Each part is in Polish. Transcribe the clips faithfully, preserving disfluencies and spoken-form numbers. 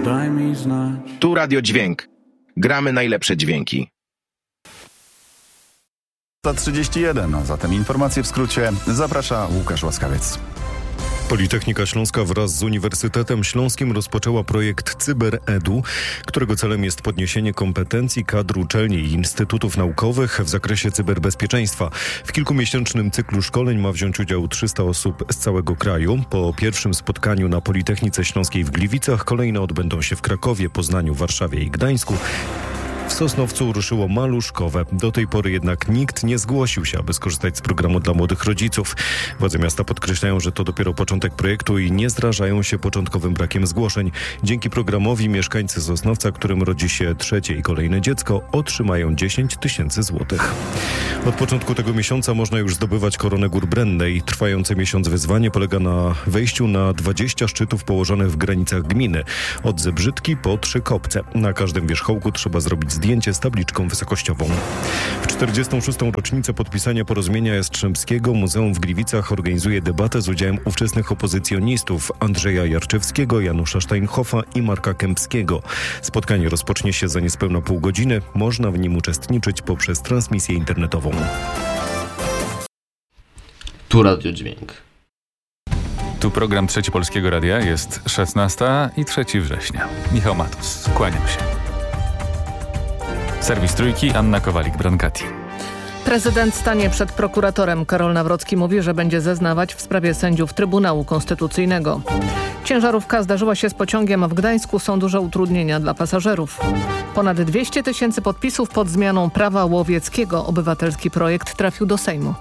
daj mi znać. Tu Radio Dźwięk. Gramy najlepsze dźwięki. trzydzieści jeden, a zatem informacje w skrócie. Zaprasza Łukasz Łaskawiec. Politechnika Śląska wraz z Uniwersytetem Śląskim rozpoczęła projekt CyberEdu, którego celem jest podniesienie kompetencji kadr uczelni i instytutów naukowych w zakresie cyberbezpieczeństwa. W kilkumiesięcznym cyklu szkoleń ma wziąć udział trzysta osób z całego kraju. Po pierwszym spotkaniu na Politechnice Śląskiej w Gliwicach kolejne odbędą się w Krakowie, Poznaniu, Warszawie i Gdańsku. W Sosnowcu ruszyło maluszkowe. Do tej pory jednak nikt nie zgłosił się, aby skorzystać z programu dla młodych rodziców. Władze miasta podkreślają, że to dopiero początek projektu i nie zrażają się początkowym brakiem zgłoszeń. Dzięki programowi mieszkańcy Sosnowca, którym rodzi się trzecie i kolejne dziecko, otrzymają dziesięć tysięcy złotych. Od początku tego miesiąca można już zdobywać koronę Gór Brennej. Trwające miesiąc wyzwanie polega na wejściu na dwadzieścia szczytów położonych w granicach gminy. Od Zebrzydki po Trzykopce. Na każdym wierzchołku trzeba zrobić zdjęcie z tabliczką wysokościową. W czterdziestą szóstą rocznicę podpisania porozumienia Jastrzębskiego Muzeum w Gliwicach organizuje debatę z udziałem ówczesnych opozycjonistów Andrzeja Jarczewskiego, Janusza Steinhoffa i Marka Kępskiego. Spotkanie rozpocznie się za niespełna pół godziny. Można w nim uczestniczyć poprzez transmisję internetową. Tu Radio Dźwięk. Tu program Trzeci Polskiego Radia. Jest szesnasta i trzeciego września. Michał Matus. Kłaniam się. Serwis Trójki, Anna Kowalik-Brankati. Prezydent stanie przed prokuratorem. Karol Nawrocki mówi, że będzie zeznawać w sprawie sędziów Trybunału Konstytucyjnego. Ciężarówka zdarzyła się z pociągiem, a w Gdańsku są duże utrudnienia dla pasażerów. Ponad dwieście tysięcy podpisów pod zmianą prawa łowieckiego. Obywatelski projekt trafił do Sejmu.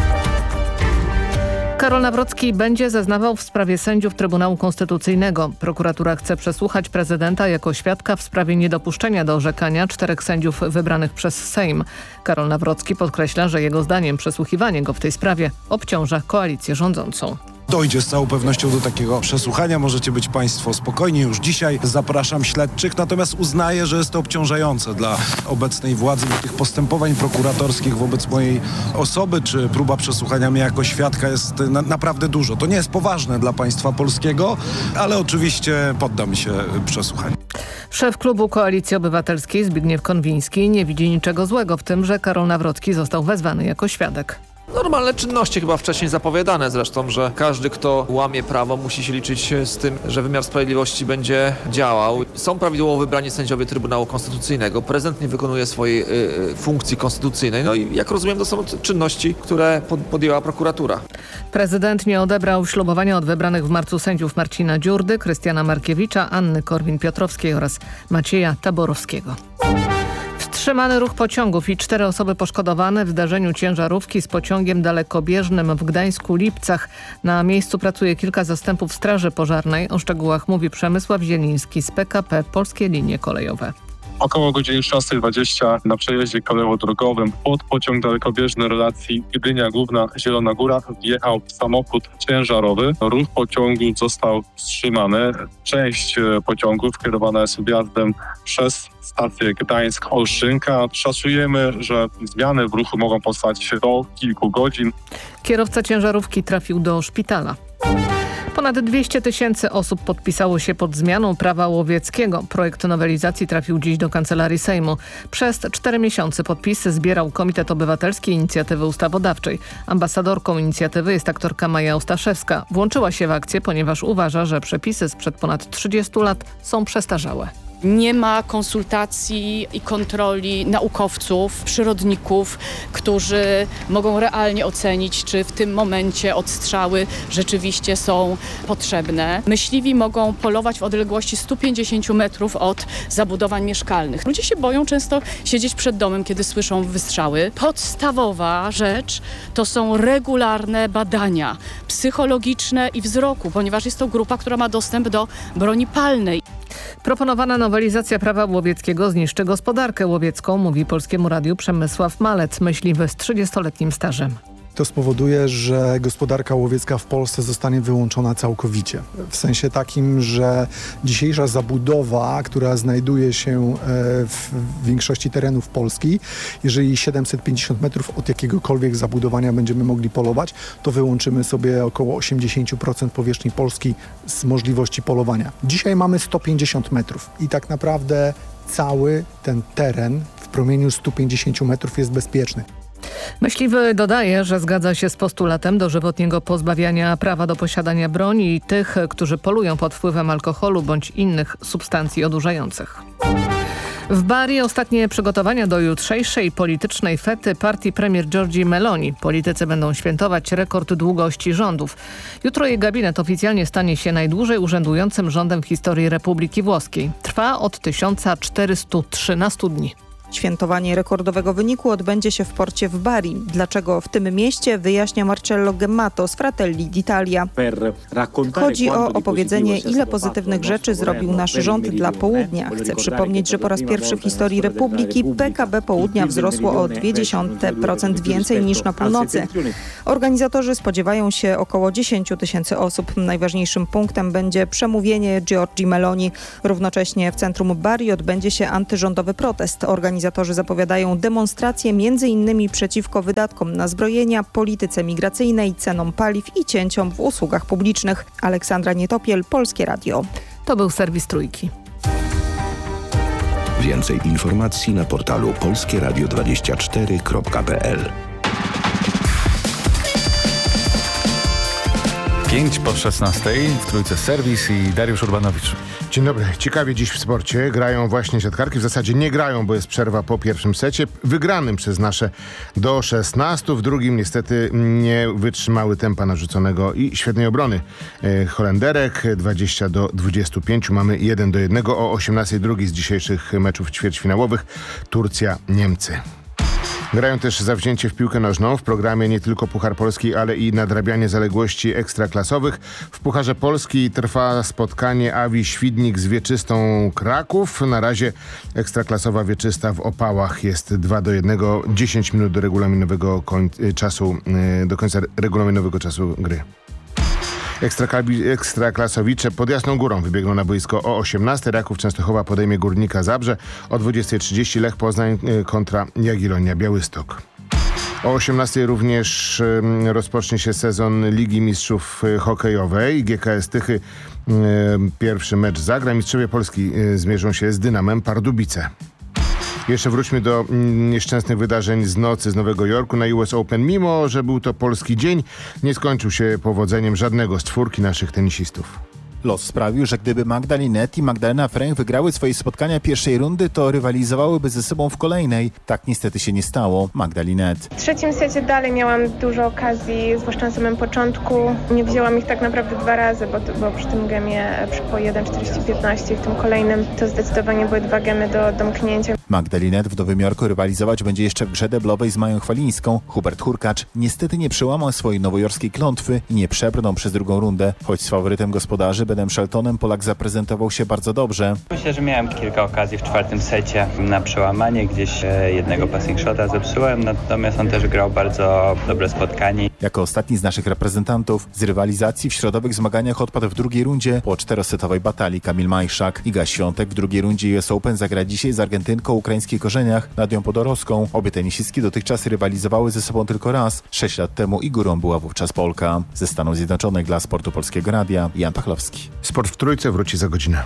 Karol Nawrocki będzie zeznawał w sprawie sędziów Trybunału Konstytucyjnego. Prokuratura chce przesłuchać prezydenta jako świadka w sprawie niedopuszczenia do orzekania czterech sędziów wybranych przez Sejm. Karol Nawrocki podkreśla, że jego zdaniem przesłuchiwanie go w tej sprawie obciąża koalicję rządzącą. Dojdzie z całą pewnością do takiego przesłuchania. Możecie być Państwo spokojni. Już dzisiaj zapraszam śledczych, natomiast uznaję, że jest to obciążające dla obecnej władzy. Tych postępowań prokuratorskich wobec mojej osoby, czy próba przesłuchania mnie jako świadka jest na, naprawdę dużo. To nie jest poważne dla państwa polskiego, ale oczywiście poddam się przesłuchaniu. Szef klubu Koalicji Obywatelskiej Zbigniew Konwiński nie widzi niczego złego w tym, że Karol Nawrocki został wezwany jako świadek. Normalne czynności chyba wcześniej zapowiadane zresztą, że każdy, kto łamie prawo, musi się liczyć z tym, że wymiar sprawiedliwości będzie działał. Są prawidłowo wybrani sędziowie Trybunału Konstytucyjnego. Prezydent nie wykonuje swojej y, funkcji konstytucyjnej. No i jak rozumiem, to są czynności, które pod, podjęła prokuratura. Prezydent nie odebrał ślubowania od wybranych w marcu sędziów Marcina Dziurdy, Krystiana Markiewicza, Anny Korwin-Piotrowskiej oraz Macieja Taborowskiego. Wstrzymany ruch pociągów i cztery osoby poszkodowane w zdarzeniu ciężarówki z pociągiem dalekobieżnym w Gdańsku-Lipcach. Na miejscu pracuje kilka zastępów Straży Pożarnej. O szczegółach mówi Przemysław Zieliński z P K P Polskie Linie Kolejowe. Około godziny szesnasta dwadzieścia na przejeździe kolejowo-drogowym pod pociąg dalekobieżny relacji Gdynia Główna - Zielona Góra wjechał samochód ciężarowy. Ruch pociągu został wstrzymany. Część pociągu kierowana jest objazdem przez stację Gdańsk-Olszynka. Szacujemy, że zmiany w ruchu mogą powstać do kilku godzin. Kierowca ciężarówki trafił do szpitala. Ponad dwieście tysięcy osób podpisało się pod zmianą prawa łowieckiego. Projekt nowelizacji trafił dziś do Kancelarii Sejmu. Przez cztery miesiące podpisy zbierał Komitet Obywatelski Inicjatywy Ustawodawczej. Ambasadorką inicjatywy jest aktorka Maja Ostaszewska. Włączyła się w akcję, ponieważ uważa, że przepisy sprzed ponad trzydziestu lat są przestarzałe. Nie ma konsultacji i kontroli naukowców, przyrodników, którzy mogą realnie ocenić, czy w tym momencie odstrzały rzeczywiście są potrzebne. Myśliwi mogą polować w odległości stu pięćdziesięciu metrów od zabudowań mieszkalnych. Ludzie się boją często siedzieć przed domem, kiedy słyszą wystrzały. Podstawowa rzecz to są regularne badania psychologiczne i wzroku, ponieważ jest to grupa, która ma dostęp do broni palnej. Proponowana nowelizacja prawa łowieckiego zniszczy gospodarkę łowiecką, mówi Polskiemu Radiu Przemysław Malec, myśliwy z trzydziestoletnim stażem. to spowoduje, że gospodarka łowiecka w Polsce zostanie wyłączona całkowicie. W sensie takim, że dzisiejsza zabudowa, która znajduje się w większości terenów Polski, jeżeli siedemset pięćdziesiąt metrów od jakiegokolwiek zabudowania będziemy mogli polować, to wyłączymy sobie około osiemdziesiąt procent powierzchni Polski z możliwości polowania. Dzisiaj mamy sto pięćdziesiąt metrów i tak naprawdę cały ten teren w promieniu stu pięćdziesięciu metrów jest bezpieczny. Myśliwy dodaje, że zgadza się z postulatem dożywotniego pozbawiania prawa do posiadania broni i tych, którzy polują pod wpływem alkoholu bądź innych substancji odurzających. W Bari ostatnie przygotowania do jutrzejszej politycznej fety partii premier Giorgi Meloni. Politycy będą świętować rekord długości rządów. Jutro jej gabinet oficjalnie stanie się najdłużej urzędującym rządem w historii Republiki Włoskiej. Trwa od tysiąc czterysta trzynaście dni. Świętowanie rekordowego wyniku odbędzie się w porcie w Bari. Dlaczego w tym mieście, wyjaśnia Marcello Gemmato z Fratelli d'Italia. Chodzi o opowiedzenie, ile pozytywnych rzeczy zrobił nasz rząd dla Południa. Chcę przypomnieć, że po raz pierwszy w historii Republiki P K B Południa wzrosło o zero przecinek dwa procent więcej niż na północy. Organizatorzy spodziewają się około dziesięć tysięcy osób. Najważniejszym punktem będzie przemówienie Giorgi Meloni. Równocześnie w centrum Bari odbędzie się antyrządowy protest. Organizatorzy zapowiadają demonstracje między innymi przeciwko wydatkom na zbrojenia, polityce migracyjnej, cenom paliw i cięciom w usługach publicznych. Aleksandra Nietopiel, Polskie Radio. To był serwis Trójki. Więcej informacji na portalu polskie radio dwadzieścia cztery kropka p l. Pięć po szesnastej w Trójce serwis i Dariusz Urbanowicz. Dzień dobry. Ciekawie dziś w sporcie. Grają właśnie siatkarki. W zasadzie nie grają, bo jest przerwa po pierwszym secie. Wygranym przez nasze do szesnastu. W drugim niestety nie wytrzymały tempa narzuconego i świetnej obrony Holenderek. dwadzieścia do dwudziestu pięciu. Mamy jeden do jednego. O osiemnastej drugi z dzisiejszych meczów ćwierćfinałowych. Turcja-Niemcy. Grają też zawzięcie w piłkę nożną. W programie nie tylko Puchar Polski, ale i nadrabianie zaległości ekstraklasowych. W Pucharze Polski trwa spotkanie Awi Świdnik z Wieczystą Kraków. Na razie ekstraklasowa Wieczysta w Opałach jest dwa do jednego. dziesięć minut do regulaminowego koń- czasu, do końca regulaminowego czasu gry. Ekstraklasowicze pod Jasną Górą wybiegną na boisko o osiemnastej. Raków Częstochowa podejmie Górnika Zabrze. O dwudziestej trzydzieści Lech Poznań kontra Jagiellonia Białystok. O osiemnastej również rozpocznie się sezon Ligi Mistrzów Hokejowej. G K S Tychy pierwszy mecz zagra. Mistrzowie Polski zmierzą się z Dynamem Pardubice. Jeszcze wróćmy do nieszczęsnych wydarzeń z nocy z Nowego Jorku na U S Open. Mimo że był to polski dzień, nie skończył się powodzeniem żadnego z czwórki naszych tenisistów. Los sprawił, że gdyby Magdalinet i Magdalena Fręch wygrały swoje spotkania pierwszej rundy, to rywalizowałyby ze sobą w kolejnej. Tak niestety się nie stało. Magdalinet. W trzecim secie dalej miałam dużo okazji, zwłaszcza na samym początku. Nie wzięłam ich tak naprawdę dwa razy, bo, bo przy tym gemie po jeden czterdzieści piętnaście i w tym kolejnym to zdecydowanie były dwa gemy do domknięcia. Magdalinet w Nowym Jorku rywalizować będzie jeszcze w grze deblowej z Mają Chwalińską. Hubert Hurkacz niestety nie przełamał swojej nowojorskiej klątwy i nie przebrnął przez drugą rundę. Choć z faworytem gospodarzy Benem Sheltonem Polak zaprezentował się bardzo dobrze. Myślę, że miałem kilka okazji w czwartym secie na przełamanie. Gdzieś jednego passing shota zepsułem, natomiast on też grał bardzo dobre spotkanie. Jako ostatni z naszych reprezentantów z rywalizacji w środowych zmaganiach odpadł w drugiej rundzie po czterosetowej batalii Kamil Majszak. Iga Świątek w drugiej rundzie U S Open zagra dzisiaj z Argentynką o ukraińskich korzeniach Nadią Podorowską. Obie tenisistki dotychczas rywalizowały ze sobą tylko raz. Sześć lat temu i górą była wówczas Polka. Ze Stanów Zjednoczonych dla Sportu Polskiego Radia Jan Pachlowski. Sport w Trójce wróci za godzinę.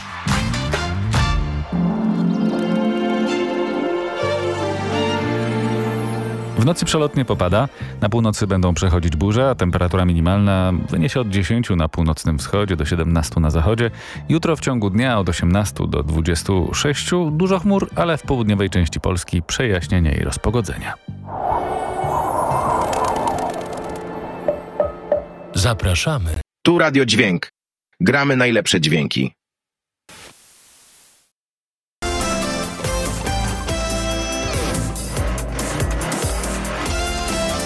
W nocy przelotnie popada, na północy będą przechodzić burze, a temperatura minimalna wyniesie od dziesięciu na północnym wschodzie do siedemnastu na zachodzie. Jutro w ciągu dnia od osiemnastu do dwudziestu sześciu dużo chmur, ale w południowej części Polski przejaśnienia i rozpogodzenia. Zapraszamy. Tu Radio Dźwięk. Gramy najlepsze dźwięki.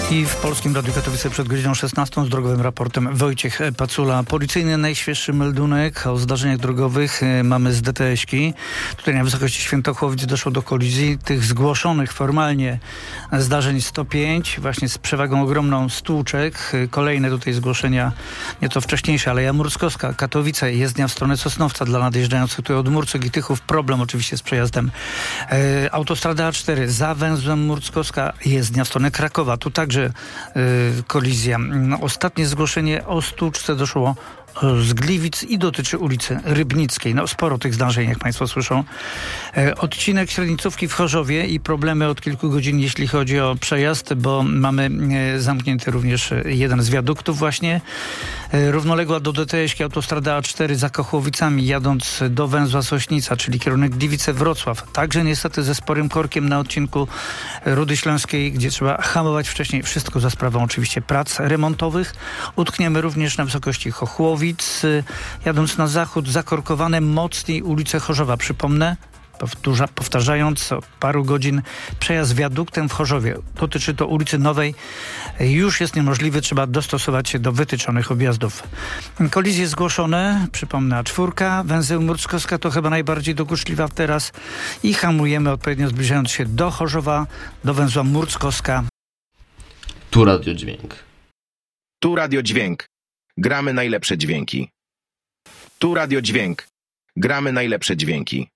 I w Polskim Radiu Katowice przed godziną szesnastą z drogowym raportem Wojciech Pacula. Policyjny najświeższy meldunek o zdarzeniach drogowych mamy z D T S-ki. Tutaj na wysokości Świętochłowic doszło do kolizji. Tych zgłoszonych formalnie zdarzeń sto pięć, właśnie z przewagą ogromną stłuczek. Kolejne tutaj zgłoszenia, nieco wcześniejsze, Aleja Murskowska, Katowice, jezdnia w stronę Sosnowca dla nadjeżdżających tutaj od Murcek i Tychów. Problem oczywiście z przejazdem. E, autostrada A cztery za węzłem Murskowska, jezdnia w stronę Krakowa. Tu także y, kolizja. No, ostatnie zgłoszenie o stłuczce doszło z Gliwic i dotyczy ulicy Rybnickiej. No sporo tych zdarzeń, jak Państwo słyszą. E, odcinek średnicówki w Chorzowie i problemy od kilku godzin, jeśli chodzi o przejazd, bo mamy e, zamknięty również jeden z wiaduktów właśnie. E, równoległa do D T S-ki autostrada A cztery za Kochłowicami, jadąc do węzła Sośnica, czyli kierunek Gliwice-Wrocław. Także niestety ze sporym korkiem na odcinku Rudy Śląskiej, gdzie trzeba hamować wcześniej. Wszystko za sprawą oczywiście prac remontowych. Utkniemy również na wysokości Chochłowic. Jadąc na zachód, zakorkowane mocniej ulice Chorzowa. Przypomnę, powtórza, powtarzając od paru godzin, przejazd wiaduktem w Chorzowie. Dotyczy to ulicy Nowej. Już jest niemożliwy, trzeba dostosować się do wytyczonych objazdów. Kolizje zgłoszone, przypomnę, A cztery, węzeł Murskowska to chyba najbardziej dokuczliwa teraz i hamujemy odpowiednio, zbliżając się do Chorzowa, do węzła Murskowska. Tu Radio Dźwięk. Tu Radio Dźwięk. Gramy najlepsze dźwięki. Tu Radio Dźwięk. Gramy najlepsze dźwięki.